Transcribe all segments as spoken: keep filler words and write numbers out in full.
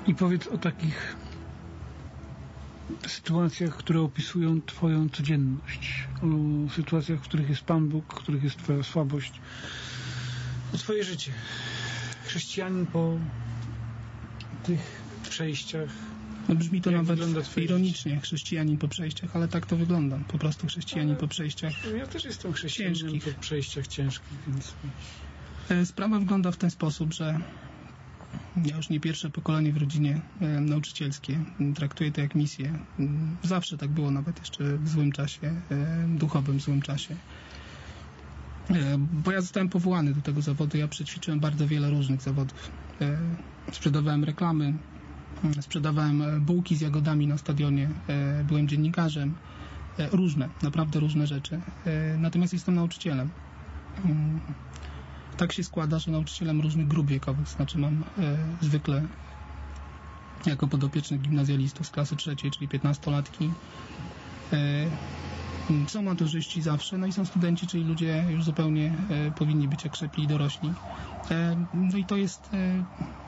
I powiedz o takich sytuacjach, które opisują Twoją codzienność, o sytuacjach, w których jest Pan Bóg, w których jest Twoja słabość, o Twoje życie. Chrześcijanin po tych przejściach. No brzmi to Jak nawet ironicznie, chrześcijanin po przejściach, ale tak to wygląda. Po prostu chrześcijanin ale po przejściach ja też jestem chrześcijaninem po przejściach ciężkich, więc... Sprawa wygląda w ten sposób, że ja już nie pierwsze pokolenie w rodzinie e, nauczycielskie. Traktuję to jak misję. Zawsze tak było, nawet jeszcze w złym czasie, e, duchowym złym czasie. E, bo ja zostałem powołany do tego zawodu. Ja przećwiczyłem bardzo wiele różnych zawodów. E, sprzedawałem reklamy, sprzedawałem bułki z jagodami na stadionie, e, byłem dziennikarzem. E, różne, naprawdę różne rzeczy. E, natomiast jestem nauczycielem. Mm. Tak się składa, że nauczycielem różnych grup wiekowych, znaczy mam e, zwykle jako podopiecznych gimnazjalistów z klasy trzeciej, czyli piętnastolatki. E, są maturzyści zawsze, no i są studenci, czyli ludzie już zupełnie e, powinni być okrzepli i dorośli. E, no i to jest e,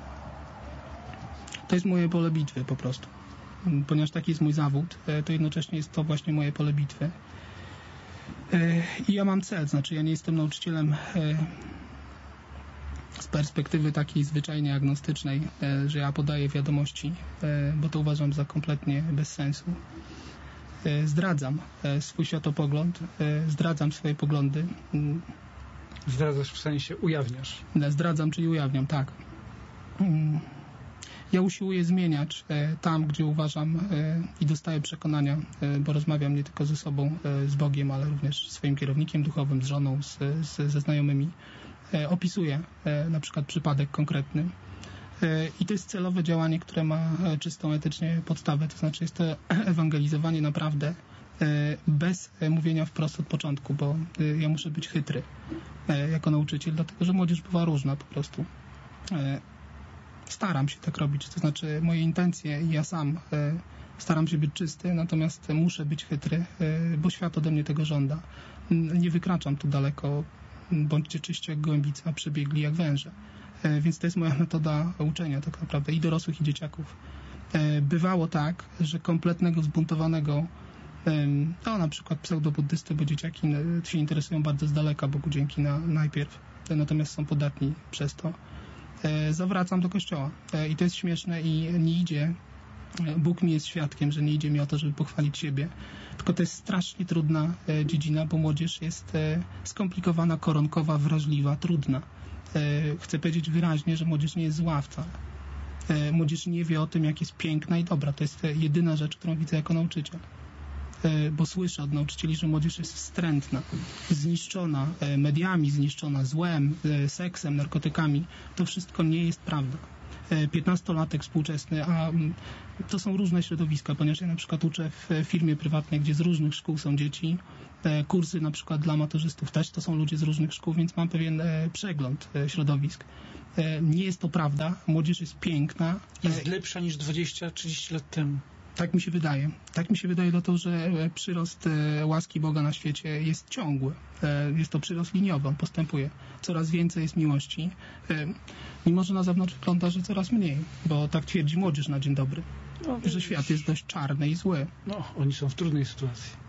to jest moje pole bitwy po prostu. Ponieważ taki jest mój zawód, e, to jednocześnie jest to właśnie moje pole bitwy. E, I ja mam cel, znaczy ja nie jestem nauczycielem e, z perspektywy takiej zwyczajnie agnostycznej, e, że ja podaję wiadomości, e, bo to uważam za kompletnie bez sensu. E, zdradzam e, swój światopogląd, e, zdradzam swoje poglądy. Zdradzasz w sensie ujawniasz. Zdradzam, czyli ujawniam, tak. Ja usiłuję zmieniać e, tam, gdzie uważam e, i dostaję przekonania, e, bo rozmawiam nie tylko ze sobą, e, z Bogiem, ale również z swoim kierownikiem duchowym, z żoną, z, z, ze znajomymi. E, opisuję e, na przykład przypadek konkretny. E, I to jest celowe działanie, które ma e, czystą etycznie podstawę, to znaczy jest to ewangelizowanie naprawdę e, bez e, mówienia wprost od początku, bo e, ja muszę być chytry e, jako nauczyciel, dlatego że młodzież bywa różna po prostu. E, Staram się tak robić, to znaczy moje intencje i ja sam e, staram się być czysty, natomiast muszę być chytry, e, bo świat ode mnie tego żąda. Nie wykraczam tu daleko, bądźcie czyści jak gołębica, przebiegli jak węże. E, więc to jest moja metoda uczenia tak naprawdę i dorosłych, i dzieciaków. E, bywało tak, że kompletnego zbuntowanego, e, no na przykład pseudobuddysty, bo dzieciaki się interesują bardzo z daleka, Bogu dzięki na, najpierw, natomiast są podatni przez to. Zawracam do kościoła. I to jest śmieszne i nie idzie, Bóg mi jest świadkiem, że nie idzie mi o to, żeby pochwalić siebie, tylko to jest strasznie trudna dziedzina, bo młodzież jest skomplikowana, koronkowa, wrażliwa, trudna. Chcę powiedzieć wyraźnie, że młodzież nie jest zła wcale. Młodzież nie wie o tym, jak jest piękna i dobra. To jest jedyna rzecz, którą widzę jako nauczyciel. Bo słyszę od nauczycieli, że młodzież jest wstrętna, zniszczona mediami, zniszczona złem, seksem, narkotykami. To wszystko nie jest prawda. piętnastolatek współczesny, a to są różne środowiska, ponieważ ja na przykład uczę w firmie prywatnej, gdzie z różnych szkół są dzieci. Kursy na przykład dla maturzystów też to są ludzie z różnych szkół, więc mam pewien przegląd środowisk. Nie jest to prawda. Młodzież jest piękna. Jest lepsza niż dwadzieścia trzydzieści lat temu. Tak mi się wydaje. Tak mi się wydaje dlatego, że przyrost łaski Boga na świecie jest ciągły. Jest to przyrost liniowy, on postępuje. Coraz więcej jest miłości. Mimo że na zewnątrz wygląda, że coraz mniej, bo tak twierdzi młodzież na dzień dobry, no, że świat jest dość czarny i zły. No, oni są w trudnej sytuacji.